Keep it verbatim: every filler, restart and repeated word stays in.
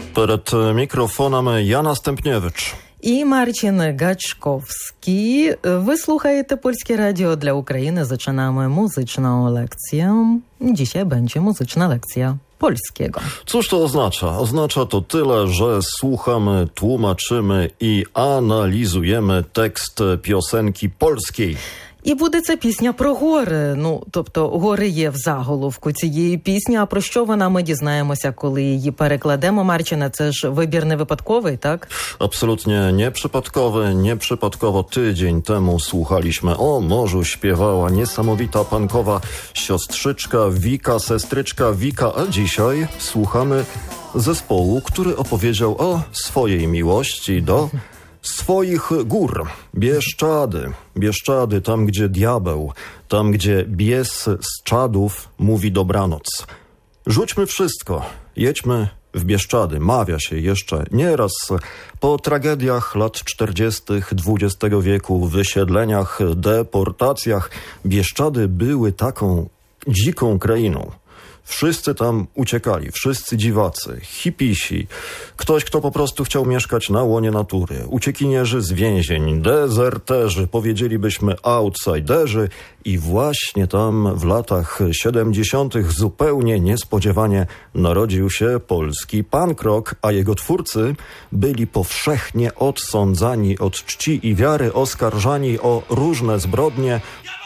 Перед мікрофонами Яна Стемпнєвич і Марчин Гачковський. Ви слухаєте Polskie Radio dla Ukrainy. Zaczynamy muzyczną lekcję. Dzisiaj będzie muzyczna lekcja polskiego. Cóż to oznacza? Oznacza to tyle, że słuchamy, tłumaczymy i analizujemy tekst piosenki polskiej. І буде це пісня про гори. Ну, тобто, гори є в заголовку цієї пісні. А про що вона, ми дізнаємося, коли її перекладемо. Марчина, це ж вибір не випадковий, tak? Absolutnie nieprzypadkowy. Nieprzypadkowo tydzień temu słuchaliśmy O morzu śpiewała niesamowita punkowa siostrzyczka Wika, sestryczka Wika, a dzisiaj słuchamy zespołu, który opowiedział o swojej miłości do swoich gór. Bieszczady. Bieszczady, tam gdzie diabeł, tam gdzie bies z czadów mówi dobranoc. Rzućmy wszystko, jedźmy w Bieszczady. Mawia się jeszcze nieraz po tragediach lat czterdziestych dwudziestego wieku, wysiedleniach, deportacjach. Bieszczady były taką dziką krainą. Wszyscy tam uciekali, wszyscy dziwacy, hipisi, ktoś, kto po prostu chciał mieszkać na łonie natury, uciekinierzy z więzień, dezerterzy, powiedzielibyśmy outsiderzy i właśnie tam w latach siedemdziesiątych zupełnie niespodziewanie narodził się polski punk rock, a jego twórcy byli powszechnie odsądzani od czci i wiary, oskarżani o różne zbrodnie.